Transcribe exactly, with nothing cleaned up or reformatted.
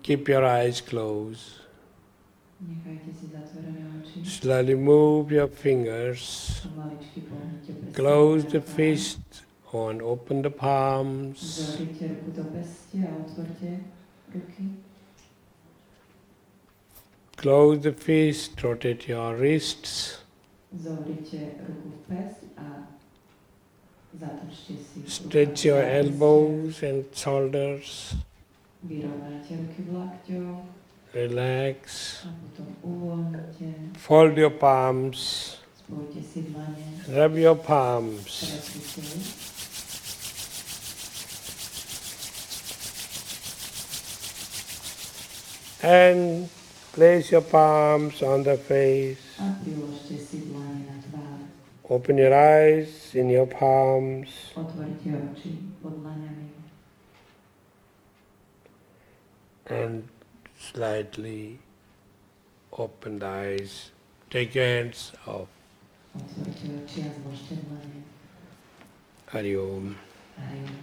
Keep your eyes closed. Nechajte si zatvorené oči. Slowly move your fingers. Pomaličky pohnite prstami Close the rukami. fist and open the palms. Zohrite ruku do peste a otvorte ruky. Close the fist, rotate your wrists. Zohrite ruku v pest a zatočte si. Stretch your elbows and shoulders. Vyrovnajte ruky v lakťoch. Relax. A potom uvoľnite. Fold your palms. Spojte si dlane. Rub your palms. Pretrite ich. And place your palms on the face. A priložte si dlane na tvár. Open your eyes in your palms. Otvorte oči pod dlaňami. And slightly open the eyes. Take your hands off. Otvorte oči a zložte dlane. Hari Om. Hari Om.